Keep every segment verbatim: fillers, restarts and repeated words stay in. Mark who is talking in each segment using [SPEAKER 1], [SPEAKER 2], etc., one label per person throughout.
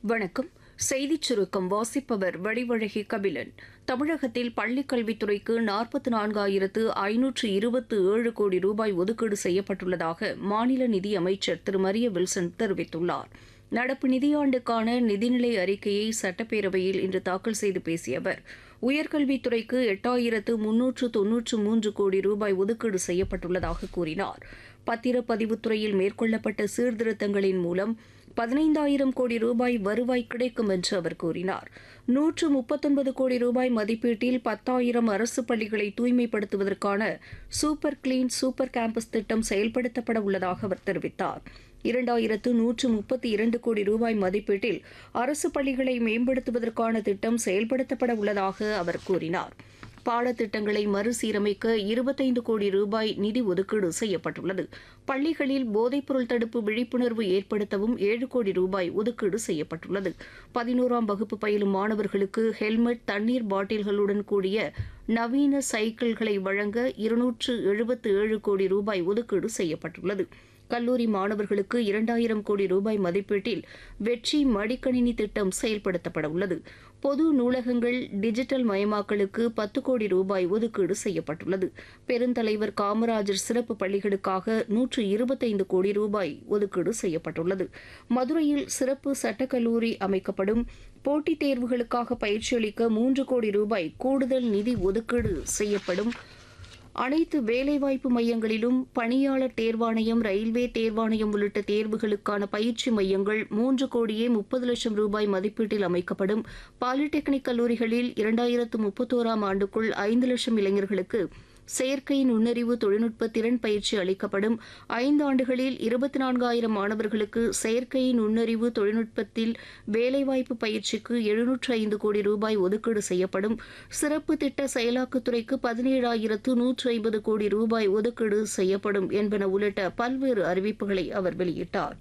[SPEAKER 1] வணக்கம். செய்திச் சுருக்கம் வாசிப்பவர் வடிவழகி கபிலன். தமிழகத்தில் பள்ளிக் கல்வித்துறைக்கு நாற்பத்து நான்காயிரத்து ஐநூற்று இருபத்து ஏழு கோடி ரூபாய் ஒதுக்கீடு செய்யப்பட்டுள்ளதாக மாநில நிதியமைச்சர் திரு மரிய வில்சன் தெரிவித்துள்ளார். நடப்பு நிதியாண்டுக்கான நிதிநிலை அறிக்கையை சட்டப்பேரவையில் இன்று தாக்கல் செய்து பேசிய அவர், உயர்கல்வித்துறைக்கு எட்டாயிரத்து முன்னூற்று தொன்னூற்று மூன்று கோடி ரூபாய் ஒதுக்கீடு செய்யப்பட்டுள்ளதாக கூறினார். பத்திரப்பதிவுத்துறையில் மேற்கொள்ளப்பட்ட சீர்திருத்தங்களின் மூலம் பதினைந்தாயிரம் கோடி ரூபாய் வருவாய் கிடைக்கும் என்று அவர் கூறினார். நூற்று முப்பத்தொன்பது கோடி ரூபாய் மதிப்பீட்டில் பத்தாயிரம் அரசு பள்ளிகளை தூய்மைப்படுத்துவதற்கான சூப்பர் கிளீன் சூப்பர் கேம்பஸ் திட்டம் செயல்படுத்தப்பட உள்ளதாக அவர் தெரிவித்தார். இரண்டாயிரத்து நூற்று முப்பத்தி இரண்டு கோடி ரூபாய் மதிப்பீட்டில் அரசு பள்ளிகளை மேம்படுத்துவதற்கான திட்டம் செயல்படுத்தப்பட உள்ளதாக அவர் கூறினார். பாடத்திட்டங்களை மறுசீரமைக்க இருபத்தைந்து கோடி ரூபாய் நிதி ஒதுக்கீடு செய்யப்பட்டுள்ளது. பள்ளிகளில் போதைப்பொருள் தடுப்பு விழிப்புணர்வு ஏற்படுத்தவும் ஏழு கோடி ரூபாய் ஒதுக்கீடு செய்யப்பட்டுள்ளது. பதினோராம் வகுப்பு பயிலும் மாணவர்களுக்கு ஹெல்மெட், தண்ணீர் பாட்டில்களுடன் கூடிய நவீன சைக்கிள்களை வழங்க இருநூற்று எழுபத்து ஏழு கோடி ரூபாய் ஒதுக்கீடு செய்யப்பட்டுள்ளது. கல்லூரி மாணவர்களுக்கு இரண்டாயிரம் கோடி ரூபாய் மதிப்பீட்டில் வெற்றி மடிக்கணினி திட்டம் செயல்படுத்தப்பட உள்ளது. பொது நூலகங்கள் டிஜிட்டல் மயமாக்கலுக்கு பத்து கோடி ரூபாய் ஒதுக்கீடு செய்யப்பட்டுள்ளது. பெருந்தலைவர் காமராஜர் சிறப்பு பள்ளிகளுக்காக நூற்று இருபத்தைந்து கோடி ரூபாய் ஒதுக்கீடு செய்யப்பட்டுள்ளது. மதுரையில் சிறப்பு சட்டக்கல்லூரி அமைக்கப்படும். போட்டித் தேர்வுகளுக்காக பயிற்சியளிக்க மூன்று கோடி ரூபாய் கூடுதல் நிதி ஒதுக்கீடு செய்யப்படும். அனைத்து வேலைவாய்ப்பு மையங்களிலும் பணியாளர் தேர்வாணையம், ரயில்வே தேர்வாணையம் உள்ளிட்ட தேர்வுகளுக்கான பயிற்சி மையங்கள் மூன்று கோடியே முப்பது லட்சம் ரூபாய் மதிப்பீட்டில் அமைக்கப்படும். பாலிடெக்னிக் கல்லூரிகளில் இரண்டாயிரத்து முப்பத்தோராம் ஆண்டுக்குள் ஐந்து லட்சம் இளைஞர்களுக்கு செயற்கை நுண்ணறிவு தொழில்நுட்ப திறன் பயிற்சி அளிக்கப்படும். ஐந்து ஆண்டுகளில் இருபத்தி நான்காயிரம் மாணவர்களுக்கு செயற்கை நுண்ணறிவு தொழில்நுட்பத்தில் வேலைவாய்ப்பு பயிற்சிக்கு எழுநூற்று ஐந்து கோடி ரூபாய் ஒதுக்கீடு செய்யப்படும். சிறப்பு திட்ட செயலாக்கத்துறைக்கு பதினேழாயிரத்து நூற்று ஐம்பது கோடி ரூபாய் ஒதுக்கீடு செய்யப்படும் என்பன உள்ளிட்ட பல்வேறு அறிவிப்புகளை அவர் வெளியிட்டார்.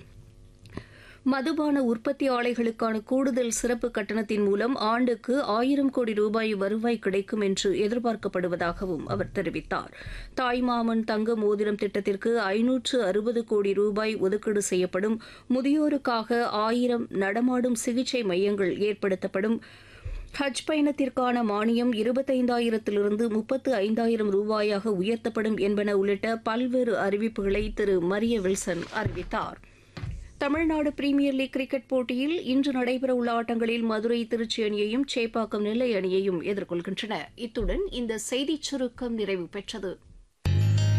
[SPEAKER 1] மதுபான உற்பத்தி ஆலைகளுக்கான கூடுதல் சிறப்பு கட்டணத்தின் மூலம் ஆண்டுக்கு ஆயிரம் கோடி ரூபாய் வருவாய் கிடைக்கும் என்று எதிர்பார்க்கப்படுவதாகவும் அவர் தெரிவித்தார். தாய்மாமன் தங்க மோதிரம் திட்டத்திற்கு ஐநூற்று அறுபது கோடி ரூபாய் ஒதுக்கீடு செய்யப்படும். முதியோருக்காக ஆயிரம் நடமாடும் சிகிச்சை மையங்கள் ஏற்படுத்தப்படும். ஹஜ் பயணத்திற்கான மானியம் இருபத்தைந்தாயிரத்திலிருந்து முப்பத்து ஐந்தாயிரம் ரூபாயாக உயர்த்தப்படும் என்பன உள்ளிட்ட பல்வேறு அறிவிப்புகளை திரு மரிய வில்சன் அறிவித்தார். தமிழ்நாடு பிரீமியர் லீக் கிரிக்கெட் போட்டியில் இன்று நடைபெறவுள்ள ஆட்டங்களில் மதுரை திருச்சி அணியையும் சேப்பாக்கம் நெல்லை அணியையும் எதிர்கொள்கின்றன. இத்துடன் இந்த செய்திச் சுருக்கம் நிறைவு பெற்றது.